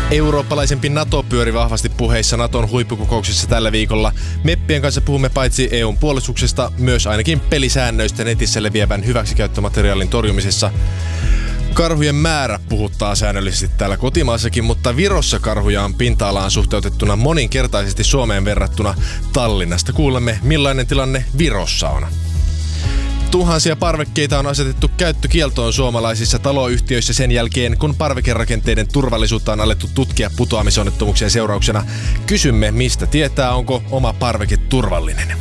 Eurooppalaisempi NATO pyöri vahvasti puheissa Naton huippukokouksessa tällä viikolla. Meppien kanssa puhumme paitsi EUn puolustuksesta, myös ainakin pelisäännöistä netissä leviävän hyväksikäyttömateriaalin torjumisessa. Karhujen määrä puhuttaa säännöllisesti täällä kotimaassakin, mutta Virossa karhuja on pinta-alaan suhteutettuna moninkertaisesti Suomeen verrattuna. Tallinnasta kuulemme, millainen tilanne Virossa on. Tuhansia parvekkeita on asetettu käyttökieltoon suomalaisissa taloyhtiöissä sen jälkeen, kun parvekerakenteiden turvallisuutta on alettu tutkia putoamisonnettomuuksien seurauksena. Kysymme, mistä tietää, onko oma parveke turvallinen.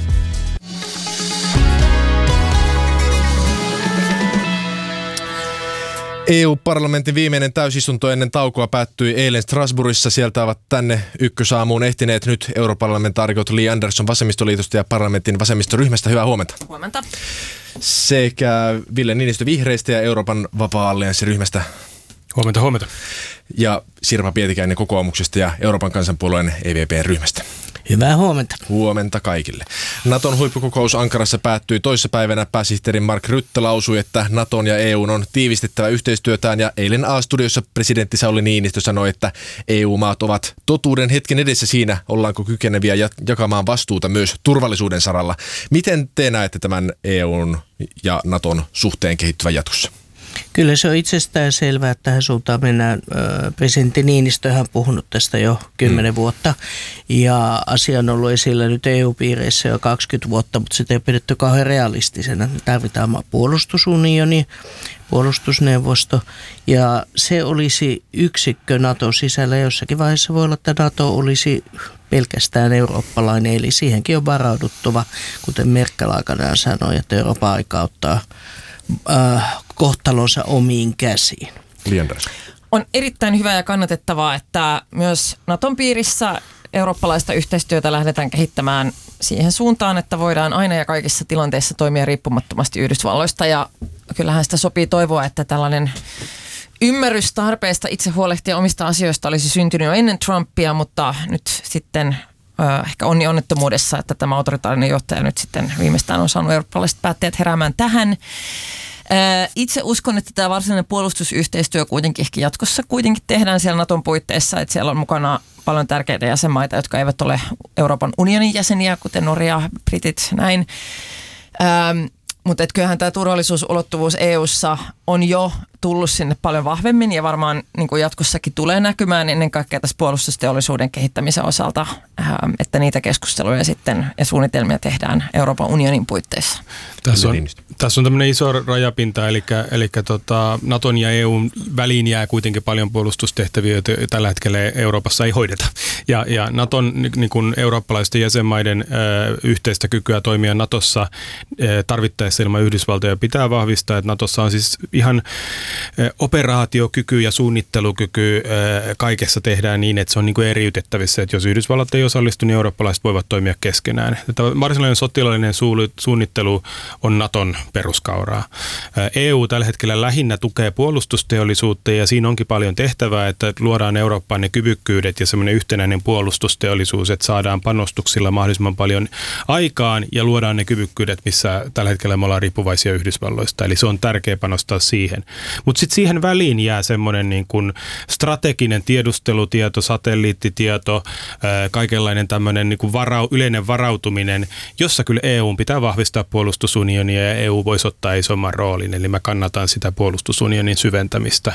EU-parlamentin viimeinen täysistunto ennen taukoa päättyi eilen Strasbourgissa. Sieltä ovat tänne ykkösaamuun ehtineet nyt europarlamentaarikot Li Andersson vasemmistoliitosta ja parlamentin vasemmistoryhmästä. Hyvää huomenta. Huomenta. Sekä Ville Niinistö vihreistä ja Euroopan vapaa-allianssiryhmästä. Huomenta, huomenta. Ja Sirpa Pietikäinen kokoomuksesta ja Euroopan kansanpuolueen EVP-ryhmästä. Hyvää huomenta. Huomenta kaikille. Naton huippukokous Ankarassa päättyi toissapäivänä. Pääsihteeri Mark Rutte lausui, että Naton ja EUn on tiivistettävä yhteistyötään, ja eilen A-studiossa presidentti Sauli Niinistö sanoi, että EU-maat ovat totuuden hetken edessä siinä, ollaanko kykeneviä jakamaan vastuuta myös turvallisuuden saralla. Miten te näette tämän EUn ja Naton suhteen kehittyvän jatkossa? Kyllä se on itsestään selvää, että tähän suuntaan mennään. Presidentti Niinistö on puhunut tästä jo 10 vuotta ja asia on ollut esillä nyt EU-piireissä jo 20 vuotta, mutta sitä ei pidetty kauhean realistisena. Me tarvitaan puolustusunioni, puolustusneuvosto ja se olisi yksikkö Naton sisällä. Jossakin vaiheessa voi olla, että Nato olisi pelkästään eurooppalainen, eli siihenkin on varauduttava, kuten Merkel aikanaan sanoi, että Euroopan aika ottaa kohtalonsa omiin käsiin. On erittäin hyvä ja kannatettavaa, että myös Naton piirissä eurooppalaista yhteistyötä lähdetään kehittämään siihen suuntaan, että voidaan aina ja kaikissa tilanteissa toimia riippumattomasti Yhdysvalloista. Ja kyllähän sitä sopii toivoa, että tällainen ymmärrys tarpeesta itse huolehtia omista asioista olisi syntynyt jo ennen Trumpia, mutta nyt sitten ehkä onnettomuudessa, että tämä autoritaarinen johtaja nyt sitten viimeistään on saanut eurooppalaiset päättäjät heräämään tähän. Itse uskon, että tämä varsinainen puolustusyhteistyö kuitenkin ehkä jatkossa kuitenkin tehdään siellä Naton puitteissa, että siellä on mukana paljon tärkeitä jäsenmaita, jotka eivät ole Euroopan unionin jäseniä, kuten Norja, Britit, näin. Mutta kyllähän tämä turvallisuusulottuvuus EU:ssa on jo tullut sinne paljon vahvemmin ja varmaan niin kuin jatkossakin tulee näkymään ennen kaikkea tässä puolustusteollisuuden kehittämisen osalta, että niitä keskusteluja sitten ja suunnitelmia tehdään Euroopan unionin puitteissa. Tässä on tämmöinen iso rajapinta, eli Naton ja EUn väliin jää kuitenkin paljon puolustustehtäviä, joita tällä hetkellä Euroopassa ei hoideta. Ja Naton niin kuin eurooppalaisten jäsenmaiden yhteistä kykyä toimia Natossa tarvittaessa ilman Yhdysvaltoja pitää vahvistaa, että Natossa on siis ihan operaatiokyky ja suunnittelukyky kaikessa tehdään niin, että se on niin kuin eriytettävissä, että jos Yhdysvallat ei osallistu, niin eurooppalaiset voivat toimia keskenään. Varsinainen sotilaallinen suunnittelu on Naton peruskauraa. EU tällä hetkellä lähinnä tukee puolustusteollisuutta ja siinä onkin paljon tehtävää, että luodaan Eurooppaan ne kyvykkyydet ja semmoinen yhtenäinen puolustusteollisuus, että saadaan panostuksilla mahdollisimman paljon aikaan ja luodaan ne kyvykkyydet, missä tällä hetkellä me ollaan riippuvaisia Yhdysvalloista. Eli se on tärkeä panostaa siihen. Mutta sitten siihen väliin jää semmoinen niin kuin strateginen tiedustelutieto, satelliittitieto, kaikenlainen tämmöinen niin kuin yleinen varautuminen, jossa kyllä EU pitää vahvistaa puolustusunionia ja EU voisi ottaa isomman roolin. Eli mä kannatan sitä puolustusunionin syventämistä.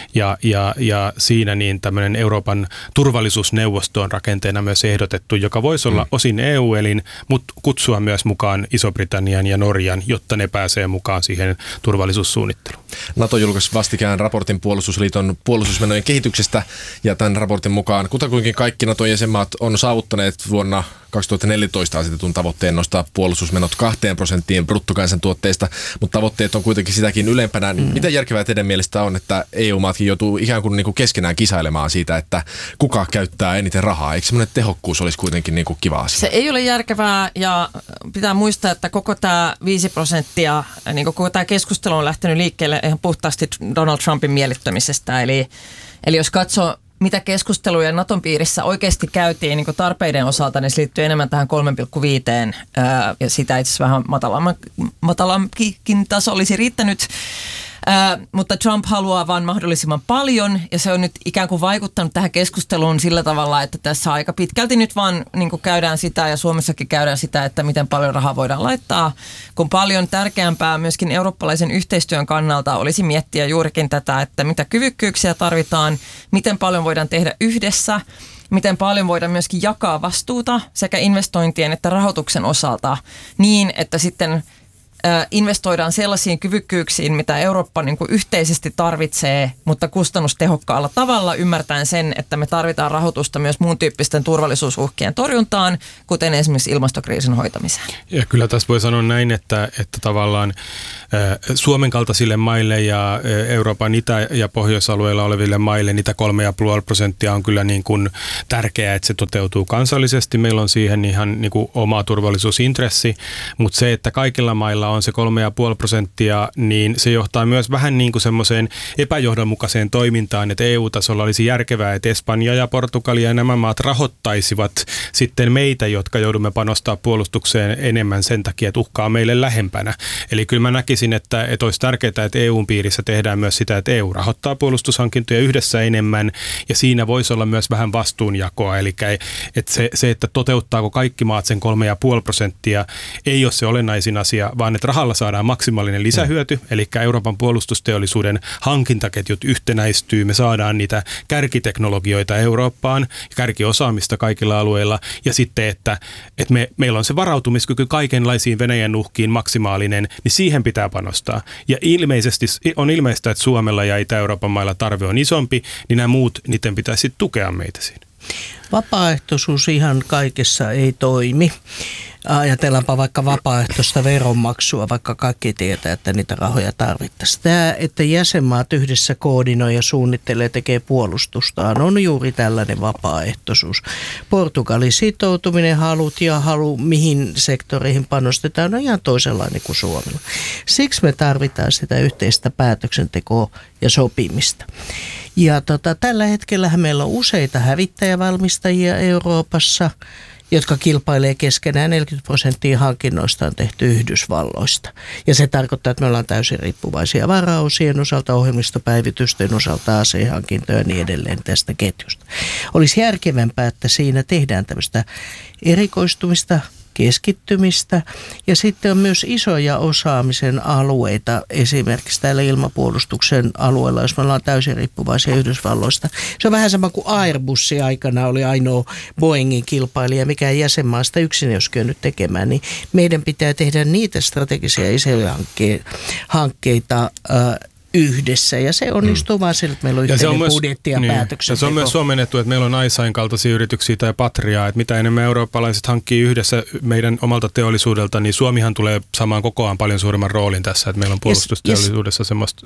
Ja siinä niin tämmöinen Euroopan turvallisuusneuvosto on rakenteena myös ehdotettu, joka voisi olla osin EU-elin, mutta kutsua myös mukaan Iso-Britannian ja Norjan, jotta ne pääsee mukaan siihen turvallisuussuunnitteluun. NATO julkaisi vastikään raportin puolustusliiton puolustusmenojen kehityksestä, ja tämän raportin mukaan kutakuinkin kaikki Naton jäsenmaat on saavuttaneet vuonna 2014 asetetun tavoitteen nostaa puolustusmenot 2% bruttokansantuotteesta, mutta tavoitteet on kuitenkin sitäkin ylempänä. Miten järkevää teidän mielestä on, että EU-maatkin joutuu ikään kuin niinku keskenään kisailemaan siitä, että kuka käyttää eniten rahaa? Eikö semmoinen tehokkuus olisi kuitenkin niinku kiva asia? Se ei ole järkevää ja pitää muistaa, että koko tämä 5%, niin koko tämä keskustelu on lähtenyt liikkeelle ihan puhtaasti Donald Trumpin miellyttämisestä. Eli jos katsoo, mitä keskusteluja Naton piirissä oikeasti käytiin niin tarpeiden osalta, niin se liittyy enemmän tähän 3,5 ja sitä itse asiassa vähän matalampikin taso olisi riittänyt. Mutta Trump haluaa vaan mahdollisimman paljon ja se on nyt ikään kuin vaikuttanut tähän keskusteluun sillä tavalla, että tässä aika pitkälti nyt vaan niin kuin käydään sitä ja Suomessakin käydään sitä, että miten paljon rahaa voidaan laittaa, kun paljon tärkeämpää myöskin eurooppalaisen yhteistyön kannalta olisi miettiä juurikin tätä, että mitä kyvykkyyksiä tarvitaan, miten paljon voidaan tehdä yhdessä, miten paljon voidaan myöskin jakaa vastuuta sekä investointien että rahoituksen osalta niin, että sitten investoidaan sellaisiin kyvykkyyksiin, mitä Eurooppa niin kuin yhteisesti tarvitsee, mutta kustannustehokkaalla tavalla ymmärtäen sen, että me tarvitaan rahoitusta myös muun tyyppisten turvallisuusuhkien torjuntaan, kuten esimerkiksi ilmastokriisin hoitamiseen. Ja kyllä tässä voi sanoa näin, että tavallaan Suomen kaltaisille maille ja Euroopan itä- ja pohjoisalueilla oleville maille niitä 3,5% on kyllä niin kuin tärkeää, että se toteutuu kansallisesti. Meillä on siihen ihan niin kuin oma turvallisuusintressi, mutta se, että kaikilla mailla on se 3,5%, niin se johtaa myös vähän niin kuin semmoiseen epäjohdonmukaiseen toimintaan, että EU-tasolla olisi järkevää, että Espanja ja Portugalia ja nämä maat rahoittaisivat sitten meitä, jotka joudumme panostaa puolustukseen enemmän sen takia, että uhkaa meille lähempänä. Eli kyllä mä näkisin, että olisi tärkeää, että EUn piirissä tehdään myös sitä, että EU rahoittaa puolustushankintoja yhdessä enemmän ja siinä voisi olla myös vähän vastuunjakoa. Eli että se, että toteuttaako kaikki maat sen 3,5%, ei ole se olennaisin asia, vaan että rahalla saadaan maksimaalinen lisähyöty, eli Euroopan puolustusteollisuuden hankintaketjut yhtenäistyy, me saadaan niitä kärkiteknologioita Eurooppaan, kärkiosaamista kaikilla alueilla, ja sitten, että meillä on se varautumiskyky kaikenlaisiin Venäjän uhkiin maksimaalinen, niin siihen pitää panostaa. Ja on ilmeistä, että Suomella ja Itä-Euroopan mailla tarve on isompi, niin nämä muut, niiden pitäisi tukea meitä siinä. Vapaaehtoisuus ihan kaikessa ei toimi. Ajatellaanpa vaikka vapaaehtoista veronmaksua, vaikka kaikki tietää, että niitä rahoja tarvittaisiin. Tämä, että jäsenmaat yhdessä koordinoi ja suunnittelee, tekee puolustustaan, on juuri tällainen vapaaehtoisuus. Portugalin sitoutuminen, halu, mihin sektoreihin panostetaan, on ihan toisenlainen kuin Suomella. Siksi me tarvitaan sitä yhteistä päätöksentekoa ja sopimista. Ja tällä hetkellä meillä on useita hävittäjävalmistajia Euroopassa, jotka kilpailee keskenään. 40% hankinnoista on tehty Yhdysvalloista. Ja se tarkoittaa, että me ollaan täysin riippuvaisia varaosien osalta, ohjelmistopäivitysten osalta, asehankintoja ja niin edelleen tästä ketjusta. Olisi järkevämpää, että siinä tehdään tämmöistä erikoistumista, keskittymistä ja sitten on myös isoja osaamisen alueita esimerkiksi täällä ilmapuolustuksen alueella, jos me ollaan täysin riippuvaisia Yhdysvalloista. Se on vähän sama kuin Airbus aikana oli ainoa Boeingin kilpailija, mikä jäsenmaasta yksin ei olisi kyennyt tekemään, niin meidän pitää tehdä niitä strategisia isoja hankkeita yhdessä ja se onnistuu vaan sillä, että meillä on yhteinen budjetti ja päätöksenteko. Ja se on myös Suomen etu, että meillä on Aisain kaltaisia yrityksiä tai Patriaa, että mitä enemmän eurooppalaiset hankkii yhdessä meidän omalta teollisuudelta, niin Suomihan tulee saamaan kokoaan paljon suuremman roolin tässä, että meillä on puolustusteollisuudessa semmoista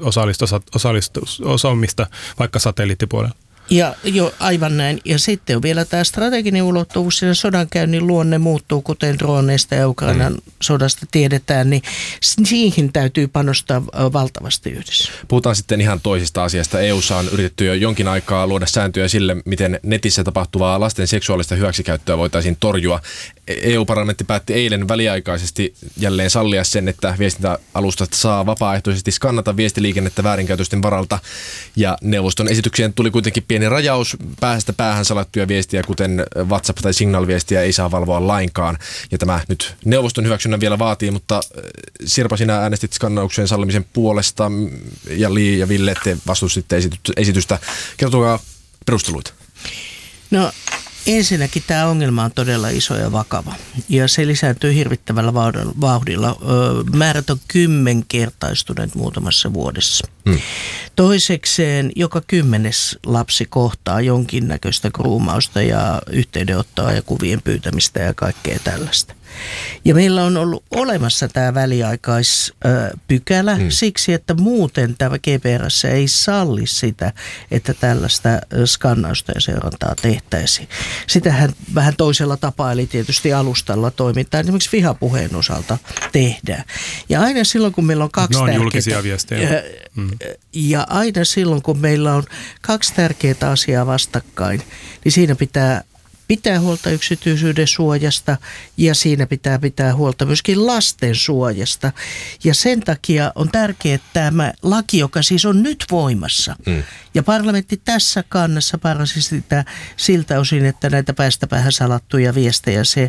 osaamista vaikka satelliittipuolella. Ja jo aivan näin. Ja sitten on vielä tämä strateginen ulottuvuus, siinä sodankäynnin luonne muuttuu, kuten droneista ja Ukrainan sodasta tiedetään, niin siihen täytyy panostaa valtavasti yhdessä. Puhutaan sitten ihan toisista asiasta. EU:ssa on yritetty jo jonkin aikaa luoda sääntöjä sille, miten netissä tapahtuvaa lasten seksuaalista hyväksikäyttöä voitaisiin torjua. EU-parlamentti päätti eilen väliaikaisesti jälleen sallia sen, että viestintäalustat saa vapaaehtoisesti skannata viestiliikennettä väärinkäytösten varalta. Ja neuvoston esitykseen tuli kuitenkin pieni rajaus. Päästä päähän salattuja viestiä, kuten WhatsApp- tai Signal-viestiä, ei saa valvoa lainkaan. Ja tämä nyt neuvoston hyväksynnän vielä vaatii, mutta Sirpa, sinä äänestit skannauksen sallimisen puolesta ja Li ja Ville, te vastustitte esitystä. Kertokaa perusteluita. No ensinnäkin tämä ongelma on todella iso ja vakava ja se lisääntyy hirvittävällä vauhdilla. Määrät on 10-kertaistuneet muutamassa vuodessa. Toisekseen joka 10. lapsi kohtaa jonkinnäköistä gruumausta ja yhteydenottoa ja kuvien pyytämistä ja kaikkea tällaista. Ja meillä on ollut olemassa tämä väliaikaispykälä siksi, että muuten tämä GPRS ei salli sitä, että tällaista skannausta ja seurantaa tehtäisiin. Sitähän vähän toisella tapaa, eli tietysti alustalla toimitaan, esimerkiksi vihapuheen osalta tehdään. Ja aina silloin, kun meillä on kaksi tärkeää... julkisia viestejä. Ja aina silloin, kun meillä on kaksi tärkeää asiaa vastakkain, niin siinä pitää pitää huolta yksityisyyden suojasta ja siinä pitää huolta myöskin lasten suojasta. Ja sen takia on tärkeää, että tämä laki, joka siis on nyt voimassa, ja parlamentti tässä kannassa parasi sitä siltä osin, että näitä päästä päähän salattuja viestejä se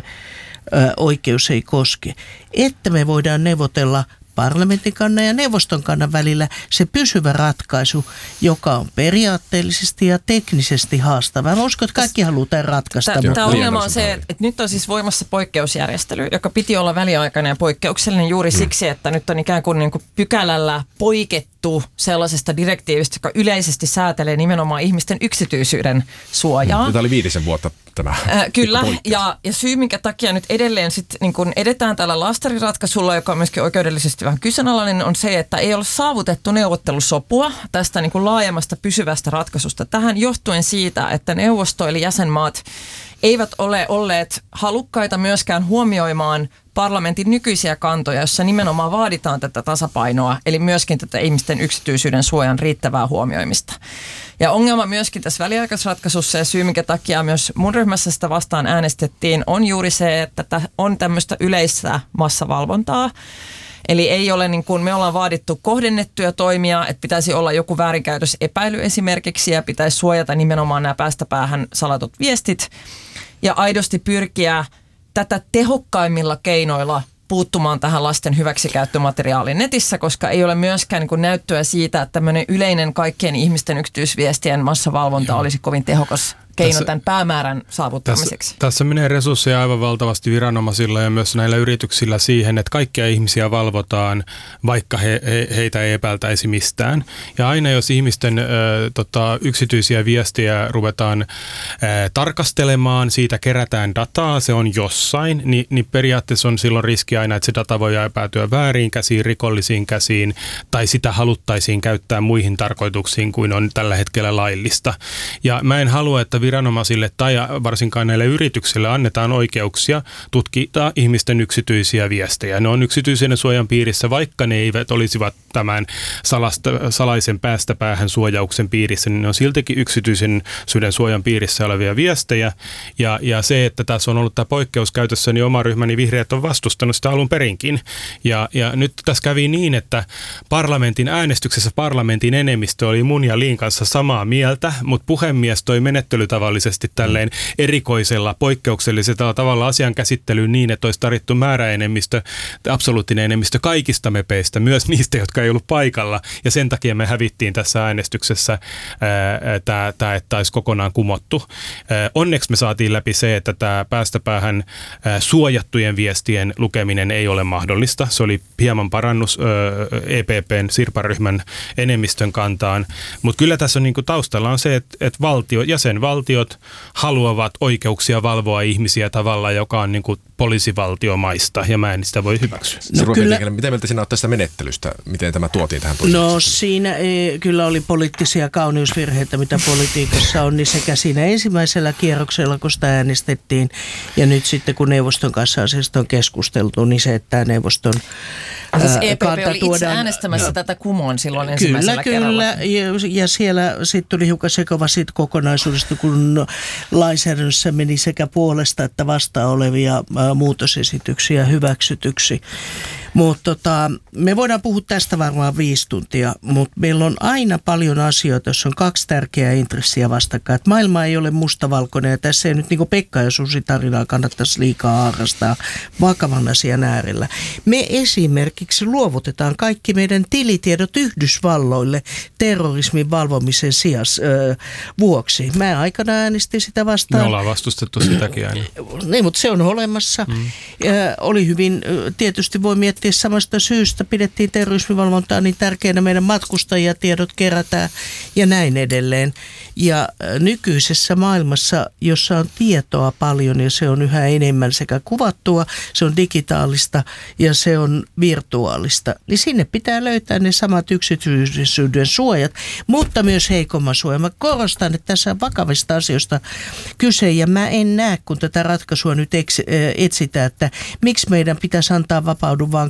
oikeus ei koske, että me voidaan neuvotella parlamentin kannan ja neuvoston kannan välillä se pysyvä ratkaisu, joka on periaatteellisesti ja teknisesti haastava. Mä uskon, että kaikki haluaa tämän ratkaista. Tämä ongelma on se, että nyt on siis voimassa poikkeusjärjestely, joka piti olla väliaikainen ja poikkeuksellinen juuri siksi, että nyt on ikään kuin, pykälällä poikettu sellaisesta direktiivistä, joka yleisesti säätelee nimenomaan ihmisten yksityisyyden suojaa. Tämä oli 5 vuotta tämä. Kyllä, ja syy, minkä takia nyt edelleen niin kun edetään tällä lastariratkaisulla, joka on myöskin oikeudellisesti vähän kyseenalainen, on se, että ei ole saavutettu neuvottelusopua tästä niin kuin laajemmasta pysyvästä ratkaisusta. Tähän johtuen siitä, että neuvosto eli jäsenmaat eivät ole olleet halukkaita myöskään huomioimaan parlamentin nykyisiä kantoja, jossa nimenomaan vaaditaan tätä tasapainoa, eli myöskin tätä ihmisten yksityisyyden suojan riittävää huomioimista. Ja ongelma myöskin tässä väliaikaisratkaisussa ja syy, minkä takia myös mun ryhmässä sitä vastaan äänestettiin, on juuri se, että on tämmöistä yleistä massavalvontaa. Eli ei ole niin kuin me ollaan vaadittu kohdennettuja toimia, että pitäisi olla joku väärinkäytösepäily esimerkiksi ja pitäisi suojata nimenomaan nämä päästä päähän salatut viestit ja aidosti pyrkiä tätä tehokkaimmilla keinoilla puuttumaan tähän lasten hyväksikäyttömateriaaliin netissä, koska ei ole myöskään niin kuin näyttöä siitä, että tämmöinen yleinen kaikkien ihmisten yksityisviestien massavalvonta olisi kovin tehokas keino tämän päämäärän saavuttamiseksi. Tässä menee resursseja aivan valtavasti viranomaisilla ja myös näillä yrityksillä siihen, että kaikkia ihmisiä valvotaan, vaikka heitä ei epäiltäisi mistään. Ja aina jos ihmisten yksityisiä viestejä ruvetaan tarkastelemaan, siitä kerätään dataa, se on jossain, niin periaatteessa on silloin riski aina, että se data voi päätyä vääriin käsiin, rikollisiin käsiin, tai sitä haluttaisiin käyttää muihin tarkoituksiin kuin on tällä hetkellä laillista. Ja mä en halua, että viranomaisille tai varsinkaan näille yrityksille annetaan oikeuksia tutkia ihmisten yksityisiä viestejä. Ne on yksityisen suojan piirissä, vaikka ne eivät olisivat tämän salaisen päästä päähän suojauksen piirissä, niin ne on siltikin yksityisen suojan piirissä olevia viestejä. Ja se, että tässä on ollut tämä poikkeus käytössä, niin oma ryhmäni vihreät on vastustanut sitä alun perinkin. Ja nyt tässä kävi niin, että parlamentin äänestyksessä parlamentin enemmistö oli mun ja Liin kanssa samaa mieltä, mutta puhemies toi menettelytavallisesti tälleen erikoisella, poikkeuksellisella tavalla asian käsittelyyn niin, että olisi tarvittu määräenemmistö, absoluuttinen enemmistö kaikista mepeistä, myös niistä, jotka ei ollut paikalla. Ja sen takia me hävittiin tässä äänestyksessä että olisi kokonaan kumottu. Onneksi me saatiin läpi se, että tämä päästä päähän suojattujen viestien lukeminen ei ole mahdollista. Se oli hieman parannus EPPn Sirpa-ryhmän enemmistön kantaan. Mutta kyllä tässä on niinku taustalla on se, että jäsenvaltiot haluavat oikeuksia valvoa ihmisiä tavalla, joka on niinku poliisivaltiomaista, ja mä en sitä voi hyväksyä. Miten mieltä sinä olet tästä menettelystä? Miten tämä tuotiin tähän prosessiin? No siinä kyllä oli poliittisia kauniusvirheitä, mitä politiikassa on, niin sekä siinä ensimmäisellä kierroksella, kun sitä äänestettiin, ja nyt sitten kun neuvoston kanssa asiasta on keskusteltu, niin se, että neuvoston siis EPP oli itse äänestämässä tätä kumoon silloin ensimmäisellä kerralla. Kyllä, ja siellä sitten tuli hiukan sekava siitä kokonaisuudesta, kun lainsäädännössä meni sekä puolesta että vastaan olevia muutosesityksiä hyväksytyksi. Mutta me voidaan puhua tästä varmaan 5 tuntia, mutta meillä on aina paljon asioita, jos on 2 tärkeää intressiä vastakkain. Että maailma ei ole mustavalkoinen ja tässä ei nyt niin kuin Pekka ja Susi tarinaa kannattaisi liikaa harrastaa vakavan asian äärellä. Me esimerkiksi luovutetaan kaikki meidän tilitiedot Yhdysvalloille terrorismin valvomisen vuoksi. Mä aikana äänestin sitä vastaan. Me ollaan vastustettu sitäkin aina. Niin, mutta se on olemassa. Oli hyvin, tietysti voi miettiä samasta syystä, pidettiin terrorismivalvontaa niin tärkeänä, meidän matkustajatiedot kerätään ja näin edelleen. Ja nykyisessä maailmassa, jossa on tietoa paljon ja se on yhä enemmän sekä kuvattua, se on digitaalista ja se on virtuaalista, niin sinne pitää löytää ne samat yksityisyyden suojat, mutta myös heikomman suoja. Mä korostan, että tässä on vakavista asioista kyse ja mä en näe, kun tätä ratkaisua nyt etsitään, että miksi meidän pitäisi antaa vapaudun vaan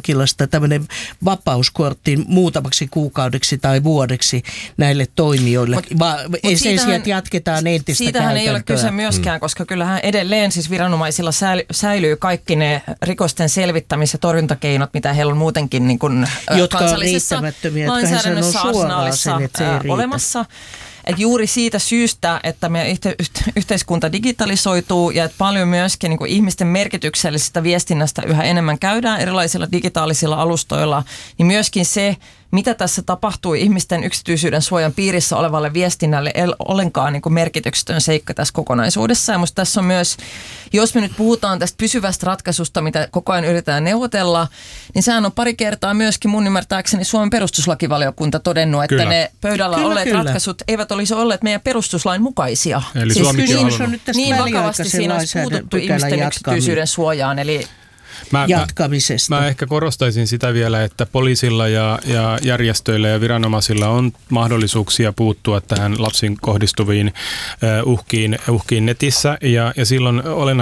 vankilasta tämmöinen vapauskortti muutamaksi kuukaudeksi tai vuodeksi näille toimijoille. Sen sijaan jatketaan entistä siitähän ei ole kyse myöskään, koska kyllähän edelleen siis viranomaisilla säilyy kaikki ne rikosten selvittämis- ja torjuntakeinot, mitä heillä on muutenkin niin kuin kansallisessa lainsäädännössä arsenaalissa olemassa. Et juuri siitä syystä, että meidän yhteiskunta digitalisoituu ja että paljon myöskin niin kuin ihmisten merkityksellisestä viestinnästä yhä enemmän käydään erilaisilla digitaalisilla alustoilla, niin myöskin se, mitä tässä tapahtuu ihmisten yksityisyyden suojan piirissä olevalle viestinnälle, ei ollenkaan niin kuin merkityksetön seikka tässä kokonaisuudessa. Ja musta tässä on myös, jos me nyt puhutaan tästä pysyvästä ratkaisusta, mitä koko ajan yritetään neuvotella, niin sehän on pari kertaa myöskin mun ymmärtääkseni Suomen perustuslakivaliokunta todennut, että ne pöydällä olleet ratkaisut eivät olisi olleet meidän perustuslain mukaisia. Eli siis niin vakavasti siinä olisi puututtu ihmisten yksityisyyden suojaan, eli jatkamisesta. Mä ehkä korostaisin sitä vielä, että poliisilla ja järjestöillä ja viranomaisilla on mahdollisuuksia puuttua tähän lapsiin kohdistuviin uhkiin netissä ja silloin olennaista